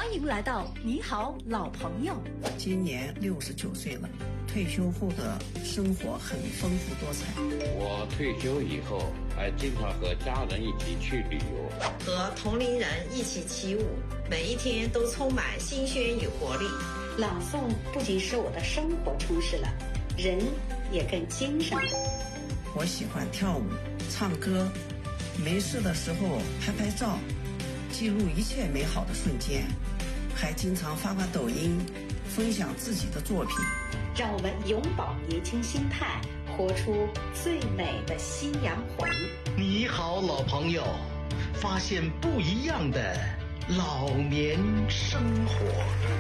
欢迎来到你好老朋友。 今年69岁了，退休后的生活很丰富多彩。 我退休以后还经常和家人一起去旅游， 和同龄人一起起舞，每一天都充满新鲜与活力。 朗诵不仅使我的生活充实了，人也更精神了。 我喜欢跳舞、唱歌，没事的时候拍拍照，记录一切美好的瞬间，还经常发抖音，分享自己的作品。 让我们永葆年轻心态，活出最美的夕阳红。 你好老朋友，发现不一样的老年生活。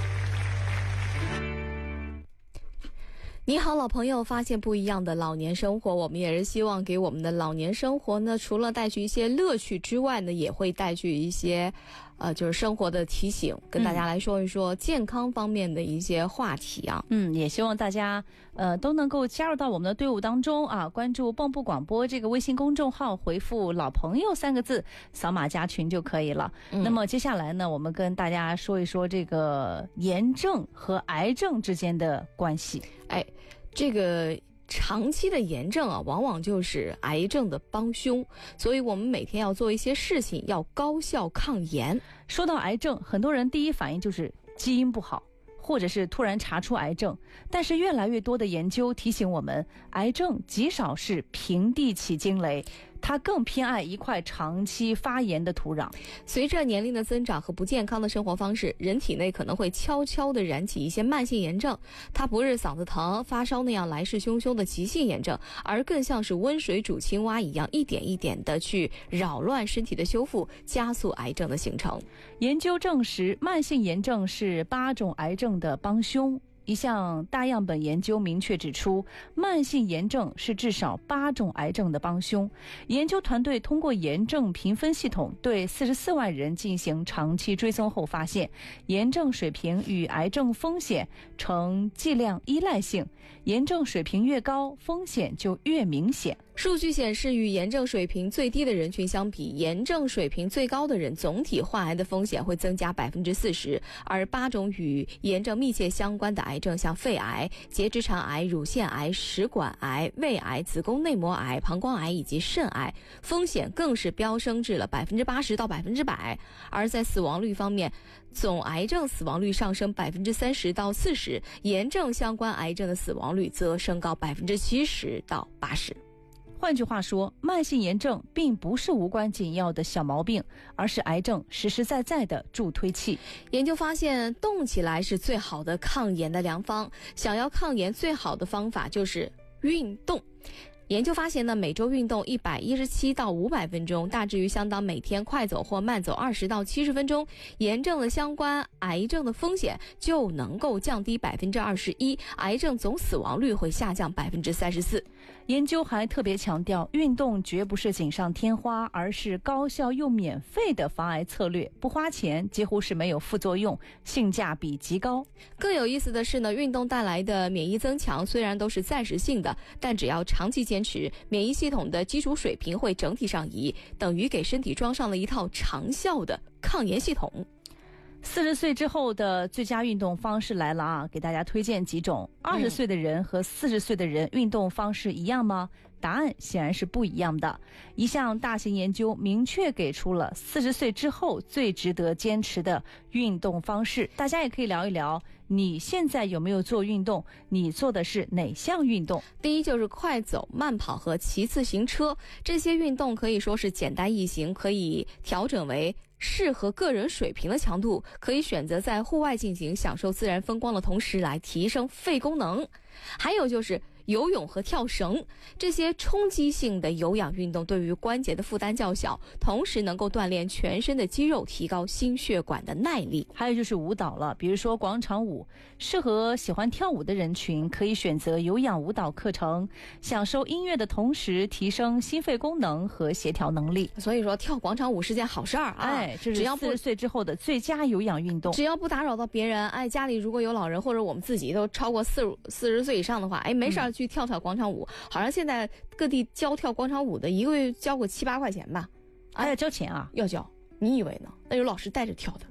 你好老朋友，发现不一样的老年生活。我们也是希望给我们的老年生活呢，除了带去一些乐趣之外呢，也会带去一些就是生活的提醒，跟大家来说一说健康方面的一些话题啊。 也希望大家都能够加入到我们的队伍当中啊，关注蚌埠广播这个微信公众号，回复老朋友3个字，扫码加群就可以了。那么接下来呢，我们跟大家说一说这个炎症和癌症之间的关系。 这个长期的炎症啊，往往就是癌症的帮凶，所以我们每天要做一些事情，要高效抗炎。 说到癌症，很多人第一反应就是基因不好，或者是突然查出癌症，但是越来越多的研究提醒我们，癌症极少是平地起惊雷，它更偏爱一块长期发炎的土壤。 随着年龄的增长和不健康的生活方式，人体内可能会悄悄地燃起一些慢性炎症，它不是嗓子疼、发烧那样来势汹汹的急性炎症，而更像是温水煮青蛙一样，一点一点地去扰乱身体的修复，加速癌症的形成。 研究证实，慢性炎症是8种癌症的帮凶。一项大样本研究明确指出，慢性炎症是至少8种癌症的帮凶。研究团队通过炎症评分系统对44万人进行长期追踪后发现，炎症水平与癌症风险呈剂量依赖性，炎症水平越高，风险就越明显。 数据显示，与炎症水平最低的人群相比，炎症水平最高的人总体患癌的风险会增加40%，而8种与炎症密切相关的癌症，像肺癌、结直肠癌、乳腺癌、食管癌、胃癌、子宫内膜癌、膀胱癌以及肾癌，风险更是飙升至了80%到100%。而在死亡率方面，总癌症死亡率上升30%到40%，炎症相关癌症的死亡率则升高70%到80%。 换句话说，慢性炎症并不是无关紧要的小毛病，而是癌症实实在在的助推器。 研究发现，动起来是最好的抗炎的良方。想要抗炎，最好的方法就是运动。研究发现呢，每周运动117到500分钟，大致于相当每天快走或慢走20到70分钟，炎症的相关癌症的风险就能够降低21%，癌症总死亡率会下降34%。 研究还特别强调，运动绝不是锦上添花，而是高效又免费的防癌策略，不花钱，几乎是没有副作用，性价比极高。 更有意思的是呢，运动带来的免疫增强虽然都是暂时性的，但只要长期坚持，免疫系统的基础水平会整体上移，等于给身体装上了一套长效的抗炎系统。 40岁之后的最佳运动方式来了啊，给大家推荐几种。20岁的人和40岁的人运动方式一样吗？答案显然是不一样的。一项大型研究明确给出了40岁之后最值得坚持的运动方式。大家也可以聊一聊，你现在有没有做运动？你做的是哪项运动？ 第一就是快走、慢跑和骑自行车，这些运动可以说是简单易行，可以调整为适合个人水平的强度，可以选择在户外进行，享受自然风光的同时来提升肺功能。还有就是游泳和跳绳，这些冲击性的有氧运动对于关节的负担较小，同时能够锻炼全身的肌肉，提高心血管的耐力。 还有就是舞蹈了，比如说广场舞，适合喜欢跳舞的人群可以选择有氧舞蹈课程，享受音乐的同时提升心肺功能和协调能力。 所以说跳广场舞是件好事儿啊！ 这是40岁之后的最佳有氧运动， 只要不打扰到别人，家里如果有老人或者我们自己都超过40岁以上的话，没事去跳跳广场舞。好像现在各地教跳广场舞的一个月交个7-8块钱吧。 还要交钱啊？ 要交。你以为呢？那有老师带着跳的。